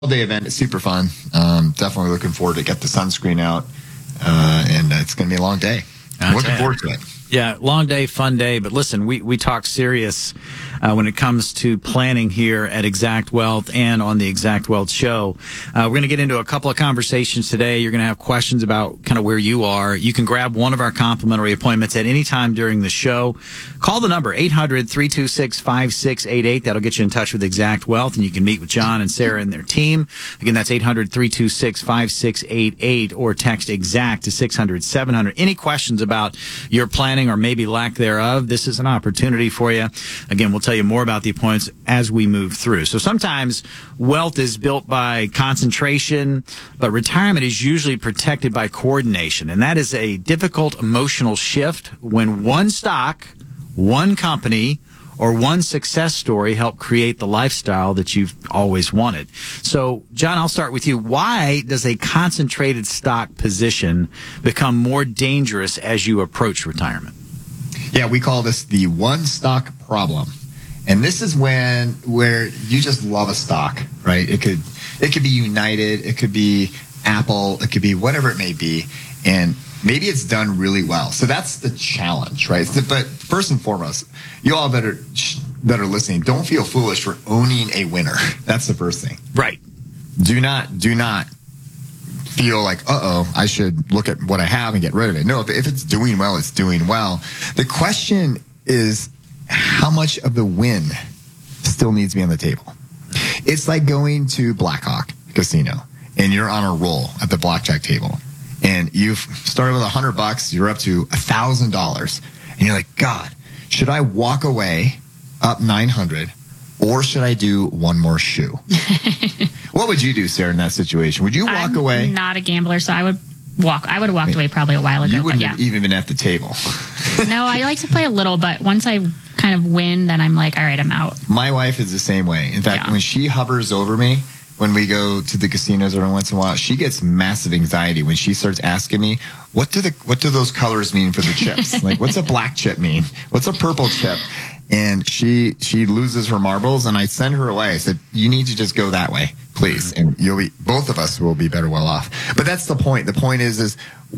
Day event. It's super fun. Definitely looking forward to get the sunscreen out, and it's going to be a long day. I'm looking forward to it. Yeah, long day, fun day. But listen, we talk serious when it comes to planning here at Exact Wealth and on the Exact Wealth Show. We're going to get into a couple of conversations today. You're going to have questions about kind of where you are. You can grab one of our complimentary appointments at any time during the show. Call the number 800-326-5688. That'll get you in touch with Exact Wealth, and you can meet with John and Sarah and their team. Again, that's 800-326-5688, or text Exact to 600-700. Any questions about your planning or maybe lack thereof, this is an opportunity for you. Again, we'll tell you more about the appointments as we move through. So sometimes wealth is built by concentration, but retirement is usually protected by coordination. And that is a difficult emotional shift when one stock, one company, or one success story help create the lifestyle that you've always wanted. So, John, I'll start with you. Why does a concentrated stock position become more dangerous as you approach retirement? Yeah, we call this the one stock problem. And this is where you just love a stock, right? It could be United, it could be Apple, it could be whatever it may be. And maybe it's done really well. So that's the challenge, right? But first and foremost, you all that are listening, don't feel foolish for owning a winner. That's the first thing. Right. Do not feel like, I should look at what I have and get rid of it. No, if it's doing well, it's doing well. The question is, how much of the win still needs to be on the table? It's like going to Blackhawk Casino and you're on a roll at the blackjack table. And you've started with $100, you're up to $1,000, and you're like, God, should I walk away up 900, or should I do one more shoe? What would you do, Sarah, in that situation? Would you walk away? I'm not a gambler, so I would have walked away probably a while ago. You wouldn't have even been at the table. No, I like to play a little, but once I kind of win, then I'm like, all right, I'm out. My wife is the same way. In fact, when she hovers over me, when we go to the casinos every once in a while, she gets massive anxiety when she starts asking me, what do those colors mean for the chips? Like, what's a black chip mean? What's a purple chip? And she loses her marbles, and I send her away. I said, you need to just go that way, please. And both of us will be better well off. But that's the point. The point is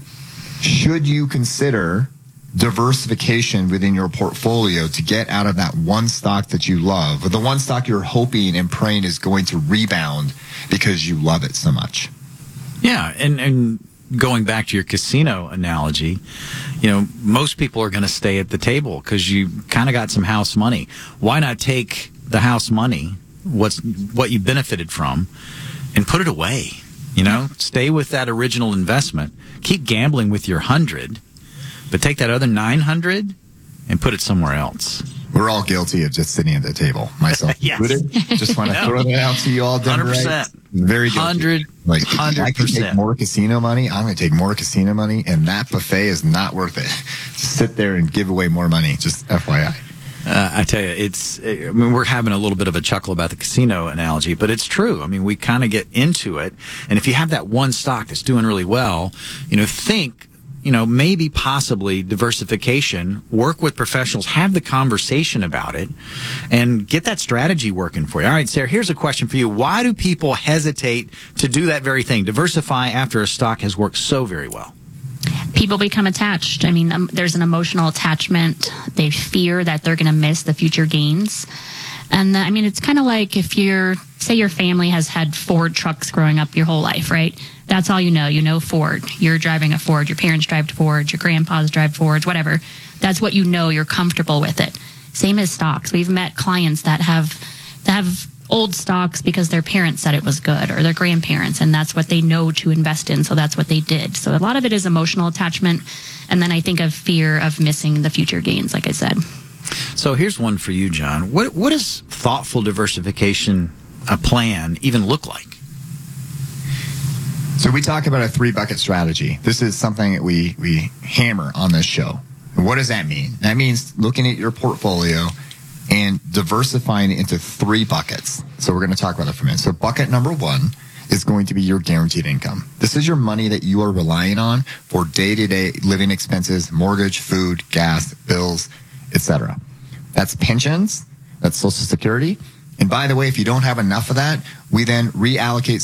should you consider diversification within your portfolio to get out of that one stock that you love, or the one stock you're hoping and praying is going to rebound because you love it so much? Yeah, and going back to your casino analogy, most people are going to stay at the table because you kind of got some house money. Why not take the house money, what you benefited from, and put it away? Stay with that original investment. Keep gambling with your 100, but take that other 900 and put it somewhere else. We're all guilty of just sitting at the table, myself included. Just want to throw that out to you all. 100%. Very guilty. 100%. I can take more casino money. I'm going to take more casino money, and that buffet is not worth it. Just sit there and give away more money. Just FYI. I tell you, we're having a little bit of a chuckle about the casino analogy, but it's true. We kind of get into it. And if you have that one stock that's doing really well, think, maybe possibly diversification, work with professionals, have the conversation about it, and get that strategy working for you. All right, Sarah, here's a question for you. Why do people hesitate to do that very thing, diversify after a stock has worked so very well? People become attached. There's an emotional attachment. They fear that they're going to miss the future gains. And it's kind of like if say your family has had Ford trucks growing up your whole life, right? That's all you know Ford. You're driving a Ford. Your parents drive Fords. Your grandpas drive Fords, whatever. That's what you know. You're comfortable with it. Same as stocks. We've met clients that have old stocks because their parents said it was good, or their grandparents, and that's what they know to invest in, so that's what they did. So a lot of it is emotional attachment, and then I think of fear of missing the future gains, like I said. So here's one for you, John. What does thoughtful diversification, a plan, even look like? So we talk about a 3-bucket strategy. This is something that we hammer on this show. And what does that mean? That means looking at your portfolio and diversifying it into 3 buckets. So we're going to talk about it for a minute. So bucket number 1 is going to be your guaranteed income. This is your money that you are relying on for day-to-day living expenses, mortgage, food, gas, bills, etc. That's pensions, that's Social Security, And by the way, if you don't have enough of that, we then reallocate